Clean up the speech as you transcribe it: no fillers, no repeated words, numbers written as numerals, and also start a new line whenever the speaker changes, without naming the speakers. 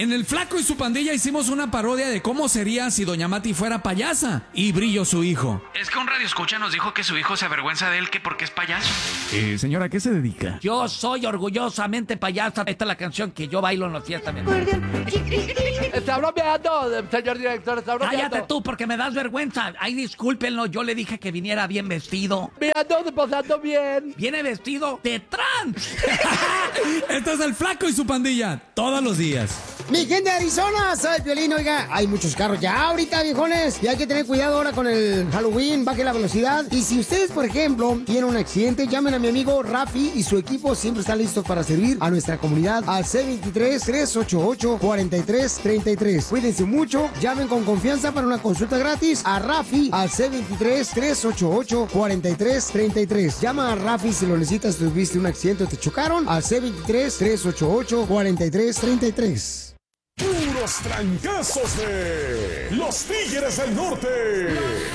En El Flaco y su Pandilla hicimos una parodia de cómo sería si Doña Mati fuera payasa y Brillo su hijo.
Es que un radioescucha nos dijo que su hijo se avergüenza de él que porque es payaso.
Señora, ¿a qué se dedica?
Yo soy orgullosamente payasa. Esta es la canción que yo bailo en las fiestas.
Está bromeando, señor director, está bromeando.
Cállate tú, porque me das vergüenza. Ay, discúlpenlo, yo le dije que viniera bien vestido.
Mirando, pasando bien.
Viene vestido de trans.
Este es El Flaco y su Pandilla, todos los días.
Mi gente de Arizona, soy Piolín. Oiga, hay muchos carros ya ahorita, viejones, y hay que tener cuidado ahora con el Halloween, baje la velocidad. Y si ustedes, por ejemplo, tienen un accidente, llamen a mi amigo Rafi y su equipo siempre están listos para servir a nuestra comunidad al C23-388-4333. Cuídense mucho, llamen con confianza para una consulta gratis a Rafi al C23-388-4333. Llama a Rafi si lo necesitas, si tuviste un accidente o te chocaron, al C23-388-4333.
Puros trancazos de los Tigres del Norte.